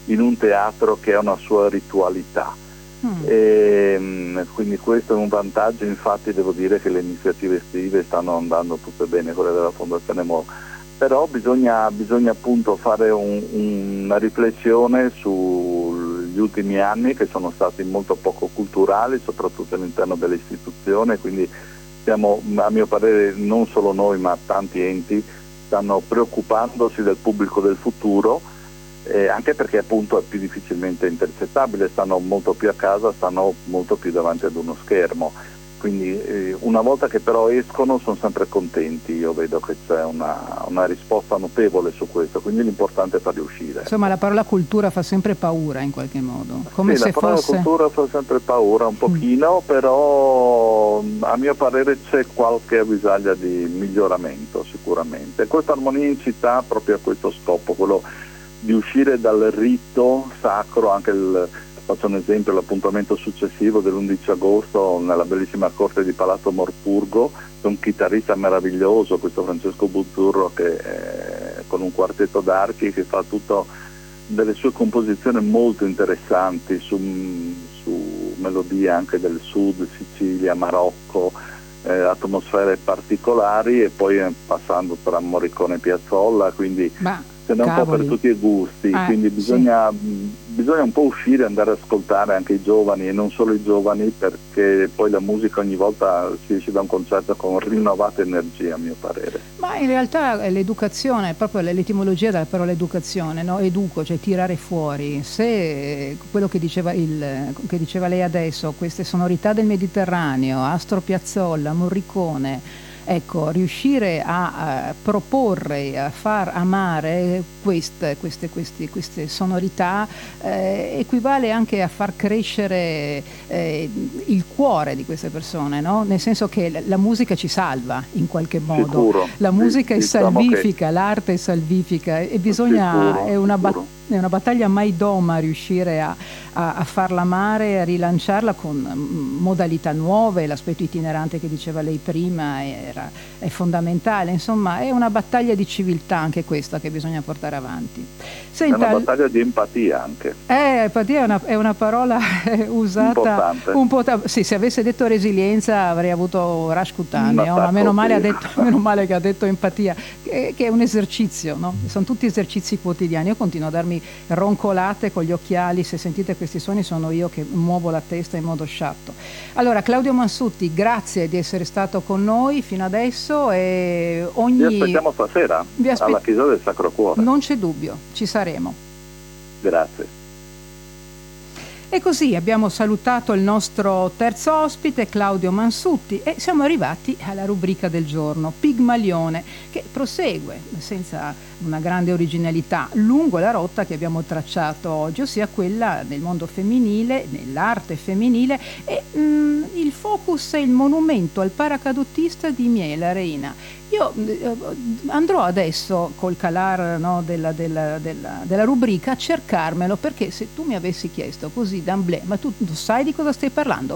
in un teatro che ha una sua ritualità. E, quindi questo è un vantaggio. Infatti devo dire che le iniziative estive stanno andando tutte bene, quelle della Fondazione Mo, però bisogna appunto fare una riflessione sugli ultimi anni, che sono stati molto poco culturali, soprattutto all'interno delle istituzioni, quindi stiamo, a mio parere, non solo noi ma tanti enti stanno preoccupandosi del pubblico del futuro, anche perché appunto è più difficilmente intercettabile, stanno molto più a casa, stanno molto più davanti ad uno schermo, quindi una volta che però escono sono sempre contenti. Io vedo che c'è una risposta notevole su questo, quindi l'importante è farli uscire. Insomma, la parola cultura fa sempre paura in qualche modo, come sì, se la parola fosse... cultura fa sempre paura un pochino, però a mio parere c'è qualche avvisaglia di miglioramento sicuramente. Questa armonia in città ha proprio a questo scopo, quello di uscire dal rito sacro. Anche faccio un esempio: l'appuntamento successivo dell'11 agosto nella bellissima corte di Palazzo Morpurgo, c'è un chitarrista meraviglioso, questo Francesco Buzzurro, che con un quartetto d'archi, che fa tutto delle sue composizioni molto interessanti su melodie anche del sud, Sicilia, Marocco, atmosfere particolari, e poi passando tra Morricone e Piazzolla, quindi ce n'è un po' per tutti i gusti, quindi bisogna un po' uscire, andare ad ascoltare anche i giovani, e non solo i giovani, perché poi la musica ogni volta si esce da un concerto con rinnovata energia, a mio parere. Ma in realtà l'educazione, proprio l'etimologia della parola educazione, no? Educo, cioè tirare fuori. Se quello che diceva lei adesso, queste sonorità del Mediterraneo, Astor Piazzolla, Morricone, ecco, riuscire a proporre, a far amare queste sonorità equivale anche a far crescere il cuore di queste persone, no? Nel senso che la musica ci salva in qualche modo. Sicuro. La musica è salvifica, l'arte è salvifica, e bisogna, è una battaglia mai doma riuscire a farla amare, a rilanciarla con modalità nuove. L'aspetto itinerante che diceva lei prima è fondamentale. Insomma, è una battaglia di civiltà anche questa che bisogna portare avanti. Senta, è una battaglia di empatia anche. Empatia è una parola usata importante. Un po'. Sì, se avesse detto resilienza avrei avuto rash cutaneo, ma meno male che ha detto empatia, che è un esercizio, no? Sono tutti esercizi quotidiani. Io continuo a darmi roncolate con gli occhiali, se sentite questi suoni sono io che muovo la testa in modo sciatto. Allora, Claudio Mansutti, grazie di essere stato con noi fino adesso, e vi aspettiamo stasera alla Chiesa del Sacro Cuore. Non c'è dubbio, ci saremo. Grazie. E così abbiamo salutato il nostro terzo ospite, Claudio Mansutti, e siamo arrivati alla rubrica del giorno, Pigmalione, che prosegue senza una grande originalità lungo la rotta che abbiamo tracciato oggi, ossia quella del mondo femminile, nell'arte femminile, e il focus è il monumento al paracadutista di Miela Reina. Io andrò adesso col calar, no, della rubrica a cercarmelo, perché se tu mi avessi chiesto così d'amblè, ma tu sai di cosa stai parlando?